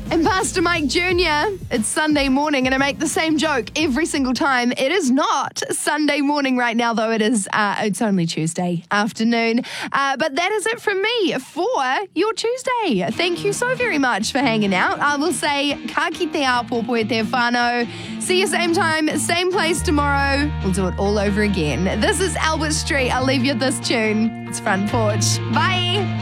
And Pastor Mike Jr., it's Sunday morning, and I make the same joke every single time. It is not Sunday morning right now, though it is. It's only Tuesday afternoon. But that is it from me for your Tuesday. Thank you so very much for hanging out. I will say, ka kite a popo e te whānau. See you same time, same place tomorrow. We'll do it all over again. This is Albert Street. I'll leave you this tune. It's Front Porch. Bye.